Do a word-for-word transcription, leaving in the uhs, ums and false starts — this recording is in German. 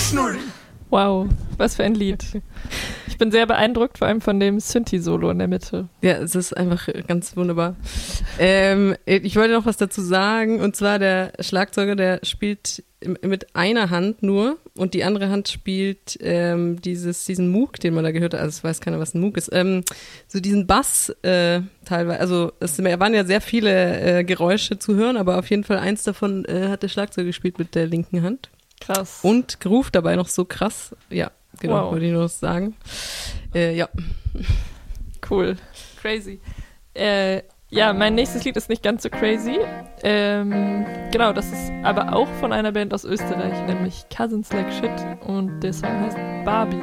Wow, was für ein Lied. Ich bin sehr beeindruckt, vor allem von dem Synthi-Solo in der Mitte. Ja, es ist einfach ganz wunderbar. Ähm, ich wollte noch was dazu sagen, und zwar der Schlagzeuger, der spielt mit einer Hand nur und die andere Hand spielt ähm, dieses, diesen Moog, den man da gehört hat, also es weiß keiner, was ein Moog ist, ähm, so diesen Bass äh, teilweise, also es waren ja sehr viele äh, Geräusche zu hören, aber auf jeden Fall eins davon äh, hat der Schlagzeuger gespielt mit der linken Hand. Krass. Und groovt dabei noch so krass. Ja, genau, wow. wollte ich nur sagen. Äh, ja. Cool. Crazy. Äh, ja, mein nächstes Lied ist nicht ganz so crazy. Ähm, genau, das ist aber auch von einer Band aus Österreich, nämlich Cousins Like Shit. Und der Song heißt Barbie.